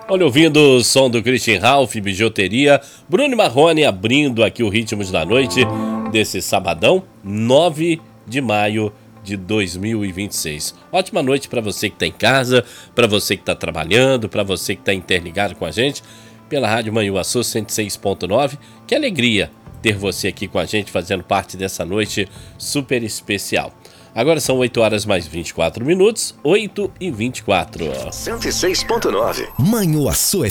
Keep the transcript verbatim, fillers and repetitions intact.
Olha, ouvindo o som do Christian Ralph, bijuteria, Bruno Marrone abrindo aqui o Ritmos da Noite desse sabadão, nove de maio de dois mil e vinte e seis. Ótima noite para você que está em casa, para você que está trabalhando, para você que está interligado com a gente pela Rádio Manhuaçu cento e seis ponto nove. Que alegria ter você aqui com a gente fazendo parte dessa noite super especial. Agora são oito horas mais vinte e quatro minutos, oito e vinte e quatro. cento e seis ponto nove. Manhuaçu